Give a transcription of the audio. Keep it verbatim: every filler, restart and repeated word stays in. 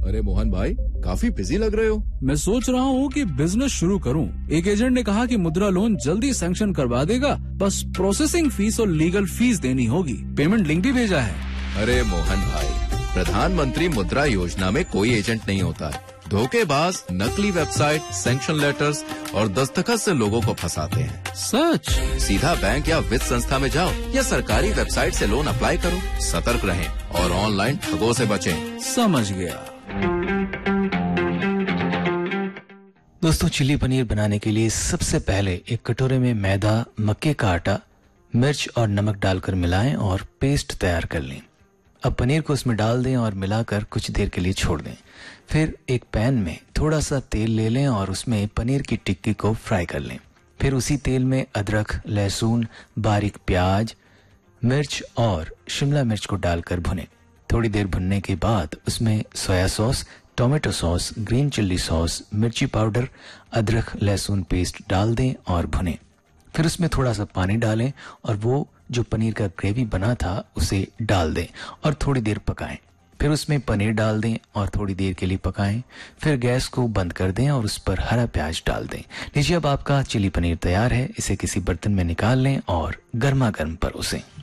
अरे मोहन भाई, काफी बिजी लग रहे हो। मैं सोच रहा हूँ कि बिजनेस शुरू करूँ। एक एजेंट ने कहा कि मुद्रा लोन जल्दी सैंक्शन करवा देगा, बस प्रोसेसिंग फीस और लीगल फीस देनी होगी। पेमेंट लिंक भी भेजा है। अरे मोहन भाई, प्रधानमंत्री मुद्रा योजना में कोई एजेंट नहीं होता है। धोखेबाज नकली वेबसाइट, सैंक्शन लेटर्स और दस्तखत से लोगों को फंसाते हैं। सच? सीधा बैंक या वित्त संस्था में जाओ या सरकारी वेबसाइट से लोन अप्लाई करो। सतर्क रहें और ऑनलाइन ठगों से बचें। समझ गया। दोस्तों, चिली पनीर बनाने के लिए सबसे पहले एक कटोरे में मैदा, मक्के का आटा, मिर्च और नमक डालकर मिलाएं और पेस्ट तैयार कर लें। अब पनीर को उसमें डाल दें और मिलाकर कुछ देर के लिए छोड़ दें। फिर एक पैन में थोड़ा सा तेल ले लें और उसमें पनीर की टिक्की को फ्राई कर लें। फिर उसी तेल में अदरक, लहसुन, बारीक प्याज, मिर्च और शिमला मिर्च को डालकर भुनें। थोड़ी देर भुनने के बाद उसमें soya sauce, tomato sauce, green chilli sauce, मिर्ची पाउडर, अदरक लहसुन पेस्ट डाल दें और भुनें। फिर उसमें थोड़ा सा पानी डालें और वो जो पनीर का ग्रेवी बना था उसे डाल दें और थोड़ी देर पकाएं। फिर उसमें पनीर डाल दें और थोड़ी देर के लिए पकाएं। फिर गैस को बंद कर दें और उस पर हरा प्याज डाल दें। लीजिए, अब आपका चिली पनीर तैयार है। इसे किसी बर्तन में निकाल लें और गर्मा गर्म परोसें।